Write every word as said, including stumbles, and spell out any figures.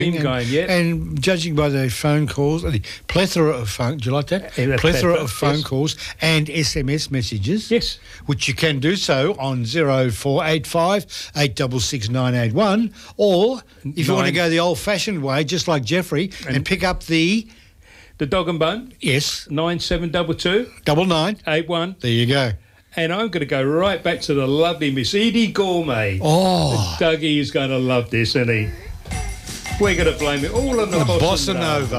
And, going yet. and judging by the phone calls, the plethora of phone, do you like that? Yeah, plethora plethora, of phone yes. calls and S M S messages. Yes. Which you can do so on zero four eight five eight six six nine eight one, or if you want to Nine. go the old-fashioned way, just like Jeffrey, and, And- pick up the The Dog and Bone, yes nine seven two two double nine. eight one. There you go. And I'm going to go right back to the lovely Miss Edie Gourmet. Oh, Dougie is going to love this, isn't he? We're going to blame it all on the, the bossa nova.